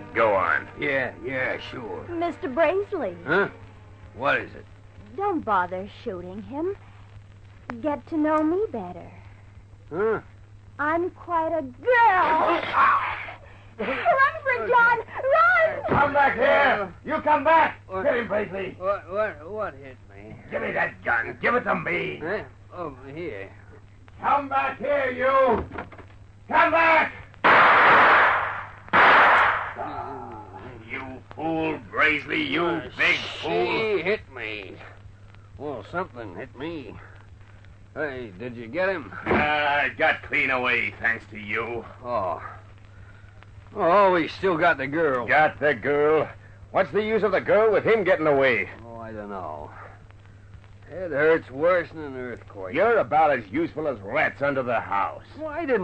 Go on. Yeah, sure. Mr. Braisley, Huh? What is it? don't bother shooting him. Get to know me better. Huh? I'm quite a girl. Run for it, John! Run! Come back here! You come back! Get him, Braisley. What hit me? Give me that gun. Give it to me. Huh? Over here. Come back here, you! Come back! You fool, Braisley, you big fool. She hit me. Well, something hit me. Hey, did you get him? I got clean away, thanks to you. Oh, we still got the girl. Got the girl. What's the use of the girl with him getting away? Oh, I don't know. It hurts worse than an earthquake. You're about as useful as rats under the house. Well, I didn't